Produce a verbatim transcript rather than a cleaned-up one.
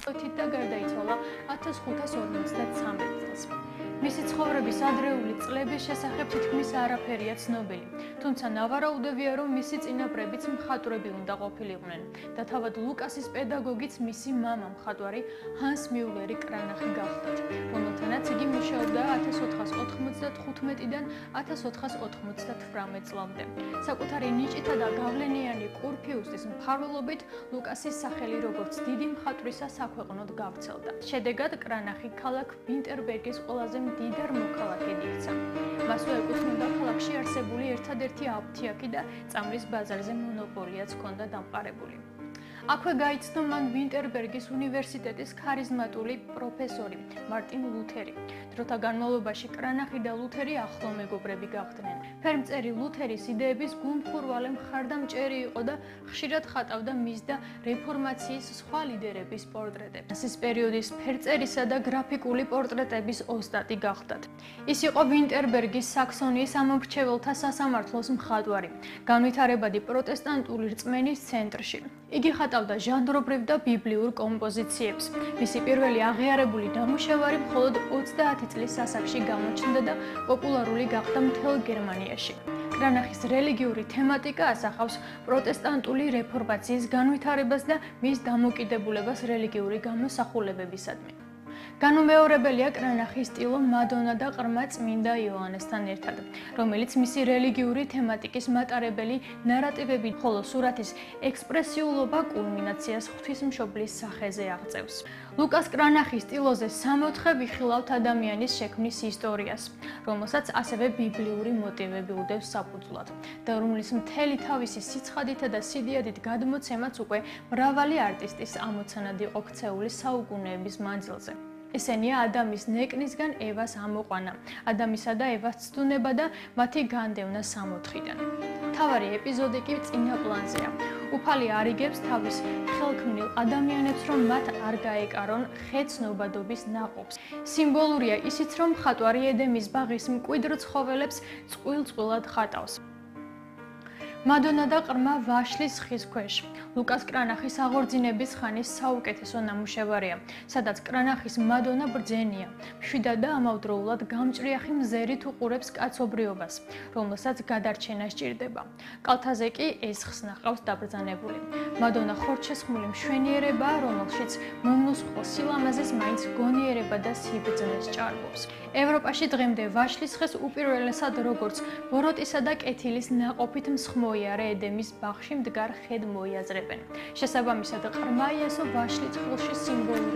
წლით და გარდაიცვალა ათას ხუთას ორმოცდათსამეტ წელს. მისი ცხოვრების ადრეული წლების შესახებ თითქმის არაფერია ცნობილი, თუმცა ნავარაუდევია, რომ მისი წინაპრებიც მხატვრები უნდა ყოფილიყვნენ და თავად ლუკასის პედაგოგიც მისი მამა მხატვარი ჰანს მიულერი კრანახი გახლდათ, რომელთანაც იგი მუშაობდა ათას ოთხას ოთხმოცდათხუთმეტიდან ათას ოთხას ოთხმოცდათვრამეტ წლამდე. საკუთარი ნიჭითა და გავლენიანი კურფიუსტის მფარველობით ლუკასის სახელი როგორც დიდი მხატვრისა საქვეყნოდ გავრცელდა. შედეგად კრანახი ქალაქ ვინტერბერგის ყველაზე მდიდარ მოქალაქედ იქცა. მასვე ეკუთვნოდა ქალაქში არსებული ერთადერთი აფთიაქი და წამლის ბაზარზე მონოპოლიაც ჰქონდა დამყარებული. აქვე გაიცნო მან ვინტერბერგის უნივერსიტეტის ქარიზმატული პროფესორი მარტინ ლუთერი. დროთა განმავლობაში კრანახი და ლუთერი ახლო მეგობრები გახდნენ. ფერმწერი ლუთერის იდეების გულმხურვალე მხარდამჭერი იყო და ხშირად ხატავდა მის და რეფორმაციის სხვა ლიდერების პორტრეტებს. ასის პერიოდის ფერწერისა და გრაფიკული პორტრეტების ოსტატი გახლდათ. ის იყო ვინტერბერგის საქსონიის ამომრჩეველთა სასამართლოს მხატვარი, განვითარებადი პროტესტანტული რწმენის ცენტრში. იგი ხატავდა ჟანრობრივ და ბიბლიურ კომპოზიციებს. მისი პირველი აღიარებული ნამუშევარი მხოლოდ ოცდაათი წლის ასაკში გამოჩნდა და პოპულარული გახდა მთელ გერმანიაში. კრანახის რელიგიური თემატიკა ასახავს პროტესტანტული რეფორმაციის განვითარებას და მის დამოკიდებულებას რელიგიური გამოსახულებებისადმი. განუმეორებელია კრანახის სტილო მადონა და ყრმა წმინდა იოანესთან ერთად, რომელიც მისი რელიგიური თემატიკის მატარებელი ნარატივები, ხოლო სურათის ექსპრესიულობა კულმინაციას ღვთისმშობლის სახეზე აღწევს. ლუკას კრანახის სტილოზე სამოთხე ვიხილავთ ადამიანის შექმნის ისტორიას, რომელსაც ასევე ბიბლიური მოტივები უდევს საფუძვლად და რომლის მთელი თავისი სიცხადითა და სიდიადით გადმოცემაც უკვე მრავალი არტისტის ამოცანად იყო ქცეული საუკუნეების მანძილზე. ესენია ადამის ნეკნისგან ევას ამოყვანა, ადამისა და ევას ცდუნება და მათი განდევნა სამოთხიდან. მთავარი ეპიზოდი კი წინა პლანზეა. უფალი არიგებს თავის ხელქმნილ ადამიანებს, რომ მათ არ გაეკარონ ხე-ცნობადობის ნაყოფს. სიმბოლურია ისიც, რომ მხატვარი ედემის ბაღის მკვიდრ ცხოველებს წყვილ-წყვილად ხატავს. მადონა და ყრმა ვაშლის ხის ქვეშ. ლუკას კრანახის აღორძინების ხანის საუკეთესო ნამუშევარია, სადაც კრანახის მადონა ბრძენია, მშვიდად და ამავდროულად გამჭრიახი მზერით უყურებს კაცობრიობას, რომელსაც გადარჩენა სჭირდება. კალთაზე კი ესხს ნახავს დაბრძანებული. მადონა ხორჩესხმული მშვენიერებაა, რომელშიც მომნოსხლ სილამაზეს მაინც გონიერება და სიბრძნეს ჭარბობს. ევროპაში დღემდე ვაშლის ხეს უპირველესად როგორც ბოროტისა და კეთილის ნაყოფით მსხმოიარე ედემის ბაღში მდგარ ხედ მოიაზრებენ. შესაბამისად, ყრმა იესო ვაშლი წყვილში სიმბოლური